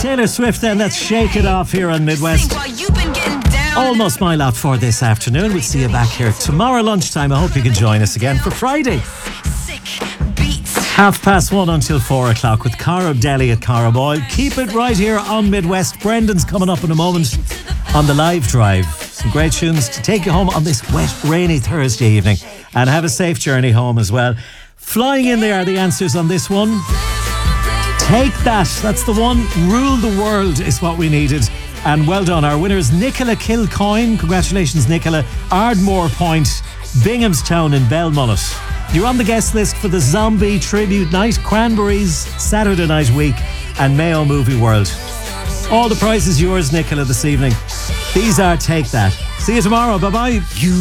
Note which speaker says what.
Speaker 1: Taylor Swift then, let's shake it off here on Midwest. Almost my lot for this afternoon. We'll see you back here tomorrow lunchtime. I hope you can join us again for Friday. 1:30 until 4 o'clock with Cara Deli at Cara Boyle. Keep it right here on Midwest. Brendan's coming up in a moment on the live drive. Some great tunes to take you home on this wet, rainy Thursday evening. And have a safe journey home as well. Flying in there are the answers on this one. Take that. That's the one. Rule the world is what we needed. And well done. Our winner is Nicola Kilcoyne. Congratulations, Nicola. Ardmore Point, Binghamstown in Belmullet. You're on the guest list for the Zombie Tribute Night, Cranberries, Saturday Night Week, and Mayo Movie World. All the prizes yours, Nicola, this evening. These are Take That. See you tomorrow. Bye-bye.